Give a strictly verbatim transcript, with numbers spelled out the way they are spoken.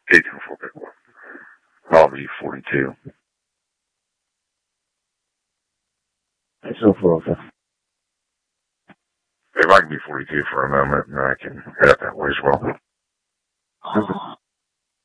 K two four big one. I'll be forty-two. It's so full, okay. If I can be forty-two for a moment, then I can head up that way as well. Okay.